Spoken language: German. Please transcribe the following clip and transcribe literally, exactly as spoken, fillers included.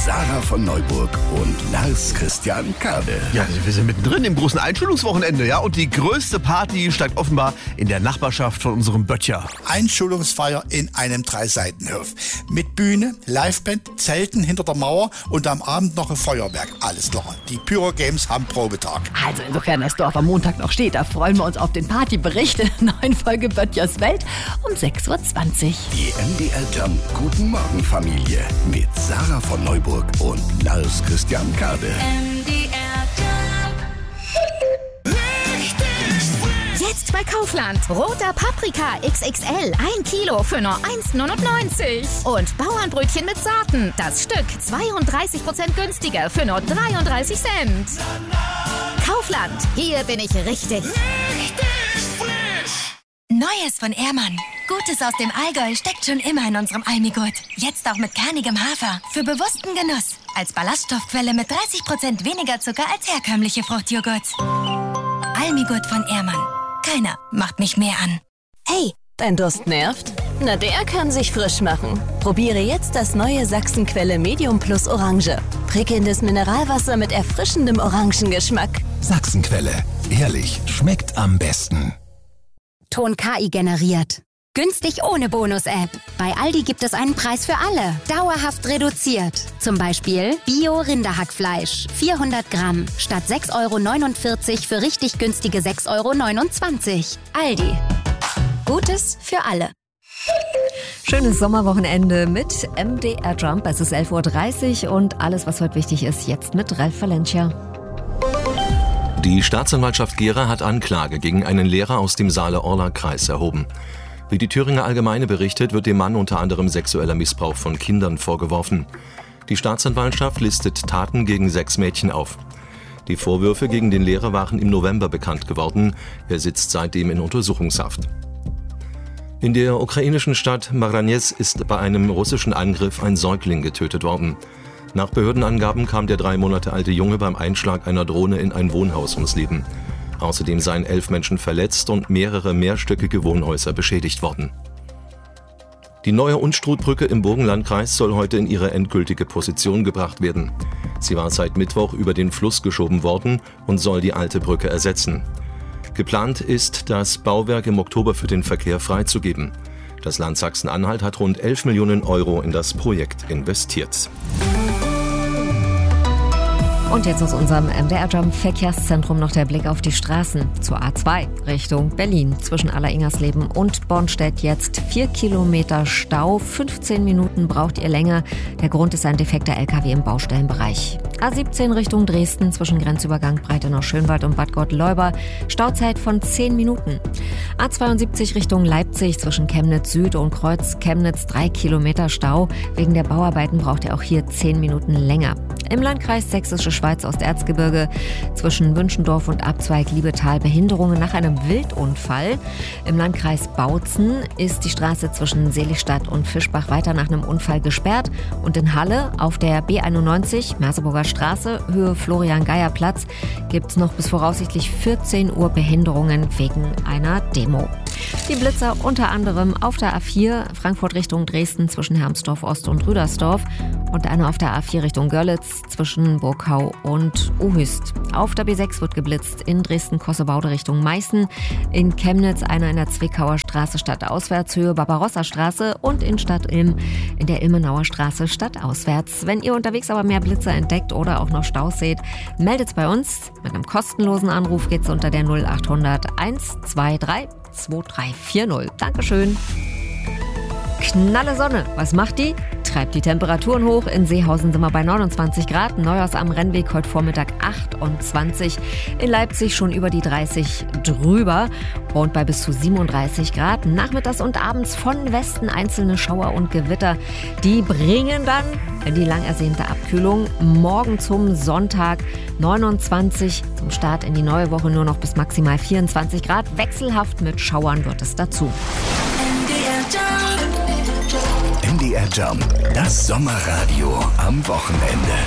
Sarah von Neuburg und Lars Christian Kade. Ja, wir sind mittendrin im großen Einschulungswochenende, ja, und die größte Party steigt offenbar in der Nachbarschaft von unserem Böttcher. Einschulungsfeier in einem Dreiseitenhof. Mit Bühne, Liveband, Zelten hinter der Mauer und am Abend noch ein Feuerwerk. Alles klar. Die Pyro Games haben Probetag. Also insofern das Dorf am Montag noch steht, da freuen wir uns auf den Partybericht in der neuen Folge Böttchers Welt um sechs Uhr zwanzig. Die M D R Jump Guten Morgen Familie mit Sarah von Neuburg und Lars Christian Kade. M D R Jump. Jetzt bei Kaufland. Roter Paprika X X L. Ein Kilo für nur eins neunundneunzig. Und Bauernbrötchen mit Sorten. Das Stück zweiunddreißig Prozent günstiger für nur dreiunddreißig Cent. Kaufland. Hier bin ich richtig. Neues von Ehrmann. Gutes aus dem Allgäu steckt schon immer in unserem Almigurt. Jetzt auch mit kernigem Hafer. Für bewussten Genuss. Als Ballaststoffquelle mit dreißig Prozent weniger Zucker als herkömmliche Fruchtjoghurt. Almigurt von Ehrmann. Keiner macht mich mehr an. Hey, dein Durst nervt? Na, der kann sich frisch machen. Probiere jetzt das neue Sachsenquelle Medium Plus Orange. Prickelndes Mineralwasser mit erfrischendem Orangengeschmack. Sachsenquelle. Ehrlich, schmeckt am besten. Ton K I generiert. Günstig ohne Bonus-App. Bei Aldi gibt es einen Preis für alle. Dauerhaft reduziert. Zum Beispiel Bio-Rinderhackfleisch. vierhundert Gramm. Statt sechs Euro neunundvierzig für richtig günstige sechs Euro neunundzwanzig. Aldi. Gutes für alle. Schönes Sommerwochenende mit M D R Jump. Es ist elf Uhr dreißig und alles, was heute wichtig ist, jetzt mit Ralf Valencia. Die Staatsanwaltschaft Gera hat Anklage gegen einen Lehrer aus dem Saale-Orla-Kreis erhoben. Wie die Thüringer Allgemeine berichtet, wird dem Mann unter anderem sexueller Missbrauch von Kindern vorgeworfen. Die Staatsanwaltschaft listet Taten gegen sechs Mädchen auf. Die Vorwürfe gegen den Lehrer waren im November bekannt geworden. Er sitzt seitdem in Untersuchungshaft. In der ukrainischen Stadt Maranez ist bei einem russischen Angriff ein Säugling getötet worden. Nach Behördenangaben kam der drei Monate alte Junge beim Einschlag einer Drohne in ein Wohnhaus ums Leben. Außerdem seien elf Menschen verletzt und mehrere mehrstöckige Wohnhäuser beschädigt worden. Die neue Unstrutbrücke im Burgenlandkreis soll heute in ihre endgültige Position gebracht werden. Sie war seit Mittwoch über den Fluss geschoben worden und soll die alte Brücke ersetzen. Geplant ist, das Bauwerk im Oktober für den Verkehr freizugeben. Das Land Sachsen-Anhalt hat rund elf Millionen Euro in das Projekt investiert. Und jetzt aus unserem M D R Jump Verkehrszentrum noch der Blick auf die Straßen. Zur A zwei Richtung Berlin. Zwischen Aller-Ingersleben und Bornstedt jetzt vier Kilometer Stau. fünfzehn Minuten braucht ihr länger. Der Grund ist ein defekter L K W im Baustellenbereich. A siebzehn Richtung Dresden zwischen Grenzübergang Breitenau-Schönwald und Bad Gott-Leuba. Stauzeit von zehn Minuten. A zweiundsiebzig Richtung Leipzig zwischen Chemnitz Süd und Kreuz Chemnitz drei Kilometer Stau. Wegen der Bauarbeiten braucht ihr auch hier zehn Minuten länger. Im Landkreis Sächsische Schweiz Osterzgebirge zwischen Wünschendorf und Abzweig Liebetal Behinderungen nach einem Wildunfall. Im Landkreis Bautzen ist die Straße zwischen Seligstadt und Fischbach weiter nach einem Unfall gesperrt. Und in Halle auf der B einundneunzig Merseburger Straße Höhe Florian-Geier-Platz gibt es noch bis voraussichtlich vierzehn Uhr Behinderungen wegen einer Demo. Die Blitzer unter anderem auf der A vier Frankfurt Richtung Dresden zwischen Hermsdorf Ost und Rüdersdorf und einer auf der A vier Richtung Görlitz zwischen Burgau und Uhüst. Auf der B sechs wird geblitzt in Dresden-Kossebaude Richtung Meißen, in Chemnitz einer in der Zwickauer Straße stadtauswärtshöhe Barbarossa-Straße und in Stadt-Ilm in der Ilmenauer Straße stadtauswärts. Wenn ihr unterwegs aber mehr Blitzer entdeckt oder auch noch Staus seht, meldet's bei uns. Mit einem kostenlosen Anruf geht's unter der null achthundert eins zwei drei zwei drei vier null. Dankeschön. Knalle Sonne. Was macht die? Treibt die Temperaturen hoch. In Seehausen sind wir bei neunundzwanzig Grad. Neuhaus am Rennweg heute Vormittag achtundzwanzig. In Leipzig schon über die dreißig drüber. Und bei bis zu siebenunddreißig Grad. Nachmittags und abends von Westen einzelne Schauer und Gewitter. Die bringen dann die lang ersehnte Abkühlung. Morgen zum Sonntag neunundzwanzig. Zum Start in die neue Woche nur noch bis maximal vierundzwanzig Grad. Wechselhaft mit Schauern wird es dazu. M D R Jump, das Sommerradio am Wochenende.